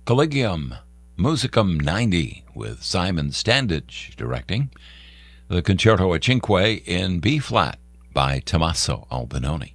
Collegium Musicum 90 with Simon Standage directing. The Concerto a Cinque in B-flat by Tommaso Albinoni.